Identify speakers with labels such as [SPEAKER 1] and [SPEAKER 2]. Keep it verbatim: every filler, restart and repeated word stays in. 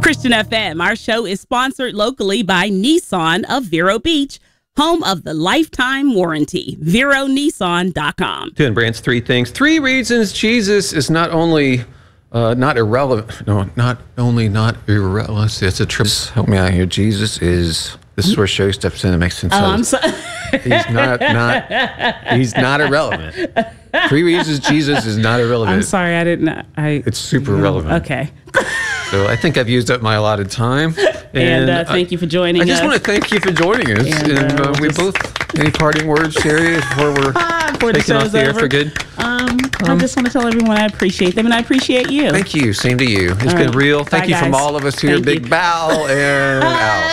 [SPEAKER 1] Christian F M, our show is sponsored locally by Nissan of Vero Beach, home of the lifetime warranty. Vero Nissan dot com.
[SPEAKER 2] Doing Brand's three things. Three reasons Jesus is not only uh, not irrelevant. No, not only not irrelevant. It's a trip. Help me out here. Jesus is. This is where show steps in and makes sense.
[SPEAKER 1] Oh, I'm sorry.
[SPEAKER 2] He's not not. He's not irrelevant. Three reasons Jesus is not irrelevant.
[SPEAKER 1] I'm sorry, I didn't. I.
[SPEAKER 2] It's super relevant.
[SPEAKER 1] Okay.
[SPEAKER 2] So I think I've used up my allotted time.
[SPEAKER 1] And, and uh, thank I, you for joining us.
[SPEAKER 2] I just us. want to thank you for joining us. And, and uh, uh, we both, any parting words, Sherry, before we're
[SPEAKER 1] before
[SPEAKER 2] taking off the air
[SPEAKER 1] over.
[SPEAKER 2] for good?
[SPEAKER 1] Um, um, I just want to tell everyone I appreciate them and I appreciate you.
[SPEAKER 2] Thank you. Same to you. It's
[SPEAKER 1] all
[SPEAKER 2] been
[SPEAKER 1] right.
[SPEAKER 2] real. Thank
[SPEAKER 1] Bye,
[SPEAKER 2] you
[SPEAKER 1] guys.
[SPEAKER 2] from all of us here.
[SPEAKER 1] Thank
[SPEAKER 2] Big
[SPEAKER 1] you.
[SPEAKER 2] bow and out.